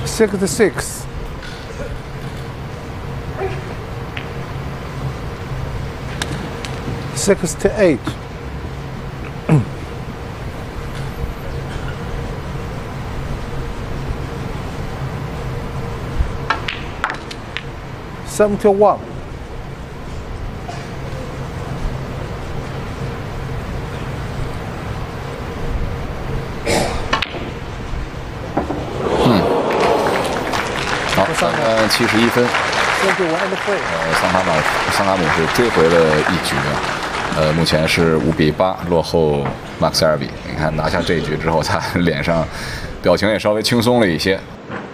66. 68. 71. 好，371分。桑塔姆是追回了一局啊，目前是5-8落后马克塞尔比。你看拿下这一局之后，他脸上表情也稍微轻松了一些。